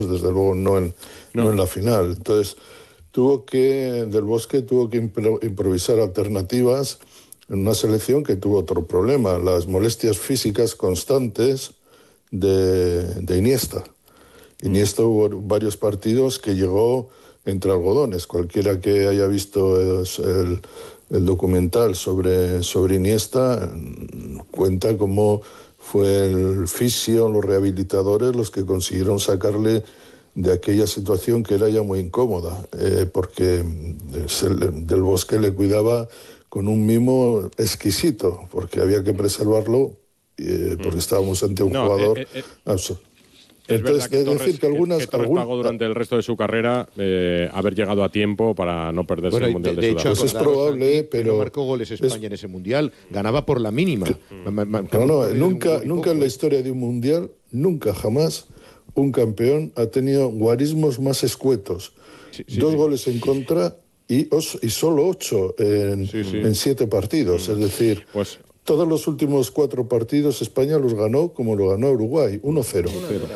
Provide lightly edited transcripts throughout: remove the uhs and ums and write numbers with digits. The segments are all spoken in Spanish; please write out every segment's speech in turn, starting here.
desde luego no en la final. Entonces, Del Bosque tuvo que improvisar alternativas en una selección que tuvo otro problema, las molestias físicas constantes de Iniesta. Iniesta hubo varios partidos que llegó entre algodones. Cualquiera que haya visto el documental sobre Iniesta cuenta cómo fue el fisio, los rehabilitadores, los que consiguieron sacarle de aquella situación que era ya muy incómoda, porque Del Bosque le cuidaba con un mimo exquisito, porque había que preservarlo, porque estábamos ante un jugador absoluto. Es verdad que Torres pagó durante el resto de su carrera haber llegado a tiempo para no perderse el Mundial de Sudáfrica. Pues es probable, pero no marcó goles España en ese Mundial, ganaba por la mínima. Nunca en la historia de un Mundial, nunca jamás un campeón ha tenido guarismos más escuetos. Dos goles en contra y solo 8 en 7 partidos. Es decir, todos los últimos 4 partidos España los ganó como lo ganó Uruguay, 1-0.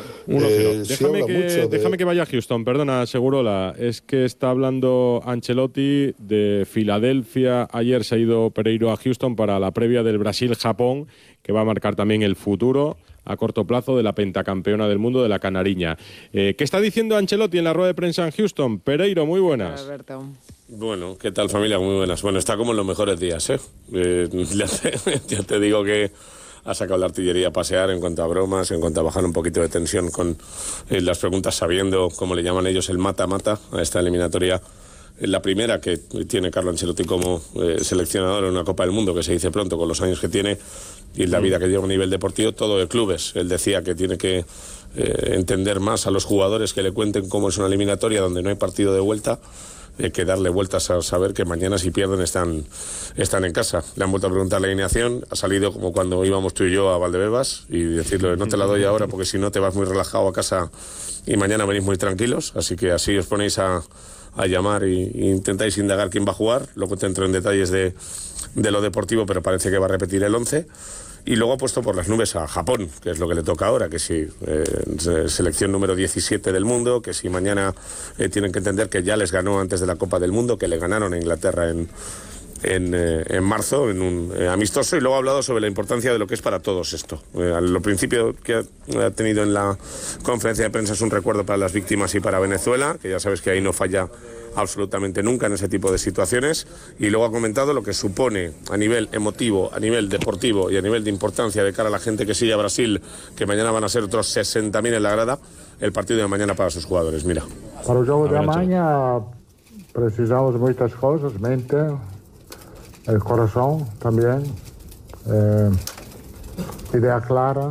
Déjame que vaya a Houston, perdona, Segurola. Es que está hablando Ancelotti de Filadelfia. Ayer se ha ido Pereiro a Houston para la previa del Brasil-Japón, que va a marcar también el futuro a corto plazo de la pentacampeona del mundo de la Canariña. ¿Qué está diciendo Ancelotti en la rueda de prensa en Houston? Pereiro, muy buenas. Alberto. Bueno, ¿qué tal, familia? Muy buenas. Bueno, está como en los mejores días, ¿eh? Ya te digo que ha sacado la artillería a pasear en cuanto a bromas, en cuanto a bajar un poquito de tensión con las preguntas, sabiendo, como le llaman ellos, el mata-mata a esta eliminatoria. La primera que tiene Carlo Ancelotti como seleccionador en una Copa del Mundo, que se dice pronto con los años que tiene y la vida que lleva a nivel deportivo, todo de clubes. Él decía que tiene que entender más a los jugadores, que le cuenten cómo es una eliminatoria donde no hay partido de vuelta, que darle vueltas a saber que mañana si pierden están en casa. Le han vuelto a preguntar la alineación, ha salido como cuando íbamos tú y yo a Valdebebas y decirle no te la doy ahora porque si no te vas muy relajado a casa y mañana venís muy tranquilos, así que así os ponéis a llamar e intentáis indagar quién va a jugar. Luego te entro en detalles de lo deportivo, pero parece que va a repetir el 11. Y luego ha puesto por las nubes a Japón, que es lo que le toca ahora, que si selección número 17 del mundo, que si mañana tienen que entender que ya les ganó antes de la Copa del Mundo, que le ganaron a Inglaterra en marzo, en un amistoso, y luego ha hablado sobre la importancia de lo que es para todos esto. Lo principio que ha tenido en la conferencia de prensa es un recuerdo para las víctimas y para Venezuela, que ya sabes que ahí no falla absolutamente nunca en ese tipo de situaciones, y luego ha comentado lo que supone a nivel emotivo, a nivel deportivo y a nivel de importancia de cara a la gente que sigue a Brasil, que mañana van a ser otros 60.000 en la grada, el partido de mañana para sus jugadores. Mira. Para o jogo de amanhã precisamos de muitas coisas, mente, el corazón también, idea clara.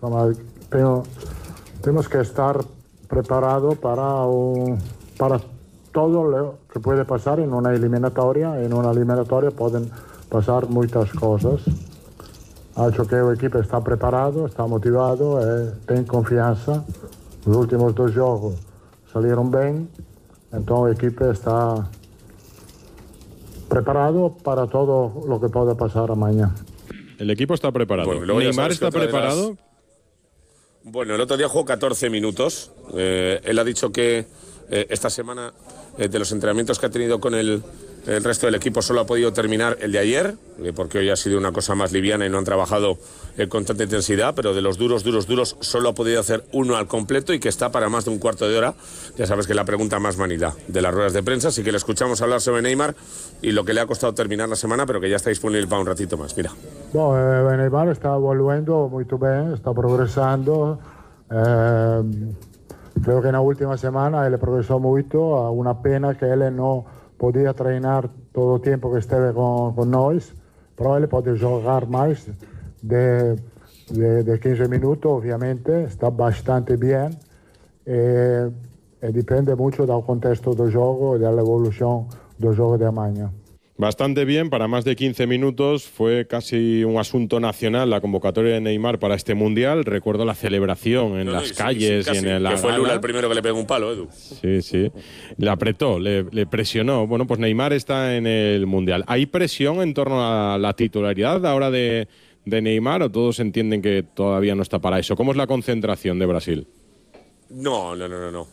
Tenemos que estar preparados para todo lo que puede pasar en una eliminatoria. En una eliminatoria pueden pasar muchas cosas. Acho que el equipo está preparado, está motivado, tiene confianza. Los últimos 2 juegos salieron bien, entonces el equipo está preparado para todo lo que pueda pasar mañana. El equipo está preparado. Bueno, ¿Neymar está preparado? Bueno, el otro día jugó 14 minutos. Él ha dicho que esta semana, de los entrenamientos que ha tenido con el resto del equipo, solo ha podido terminar el de ayer, porque hoy ha sido una cosa más liviana y no han trabajado con tanta intensidad, pero de los duros, solo ha podido hacer uno al completo y que está para más de un cuarto de hora. Ya sabes que es la pregunta más manida de las ruedas de prensa, así que le escuchamos hablar sobre Neymar y lo que le ha costado terminar la semana, pero que ya está disponible para un ratito más. Mira. Bom, Neymar está volviendo muy bien, está progresando. Creo que en la última semana él progresó mucho, a una pena que él no podía treinar todo el tiempo que estuve con nosotros, pero él puede jugar más de 15 minutos, obviamente, está bastante bien, depende mucho del contexto del juego y de la evolución del juego de mañana. Bastante bien, para más de 15 minutos. Fue casi un asunto nacional la convocatoria de Neymar para este Mundial. Recuerdo la celebración en las calles y en la que fue gala. Lula el primero que le pegó un palo, Edu. Sí. Le apretó, le presionó. Bueno, pues Neymar está en el Mundial. ¿Hay presión en torno a la titularidad ahora de Neymar o todos entienden que todavía no está para eso? ¿Cómo es la concentración de Brasil? No.